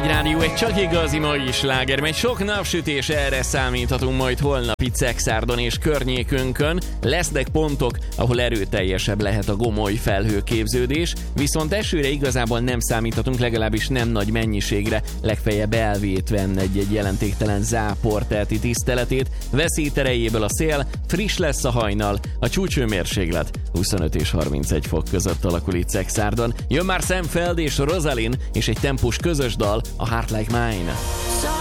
Rádió egy csak igazi mai sláger, megy sok napsütés, erre számíthatunk majd holnap itt Szexárdon és környékünkön. Lesznek pontok, ahol erőteljesebb lehet a gomoly felhőképződés, viszont esőre igazából nem számíthatunk, legalábbis nem nagy mennyiségre, legfeljebb elvétven egy jelentéktelen zápor teheti tiszteletét. Veszít erejéből a szél, friss lesz a hajnal, a csúcsőmérséklet 25 és 31 fok között alakul itt Szexárdon. Jön már Sam Feld és Rosalind, és egy tempós közös dal, a Heart Like Mine.